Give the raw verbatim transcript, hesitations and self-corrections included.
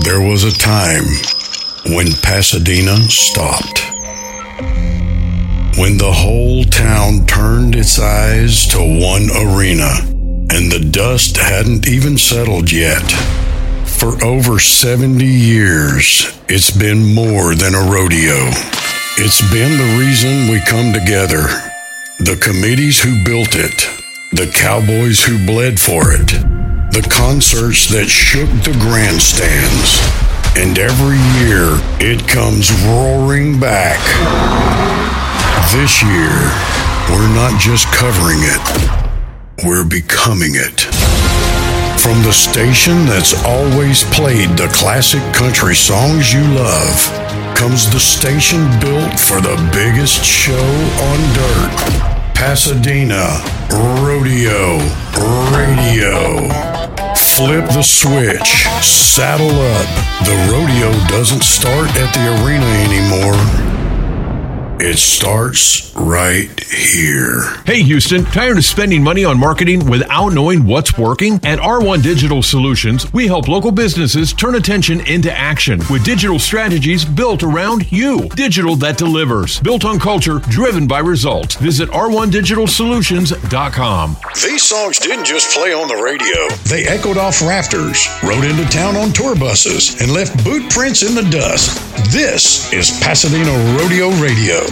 There was a time when Pasadena stopped. When the whole town turned its eyes to one arena, and the dust hadn't even settled yet. For over seventy years, it's been more than a rodeo. It's been the reason we come together. The committees who built it, the cowboys who bled for it, the concerts that shook the grandstands, and every year it comes roaring back. This year, we're not just covering it, we're becoming it. From the station that's always played the classic country songs you love, comes the station built for the biggest show on dirt. Pasadena Rodeo Radio. Flip the switch, saddle up. The rodeo doesn't start at the arena anymore. It starts right here. Hey Houston, tired of spending money on marketing without knowing what's working? At R one Digital Solutions, we help local businesses turn attention into action with digital strategies built around you. Digital that delivers. Built on culture, driven by results. Visit R one digital solutions dot com. These songs didn't just play on the radio. They echoed off rafters, rode into town on tour buses, and left boot prints in the dust. This is Pasadena Rodeo Radio.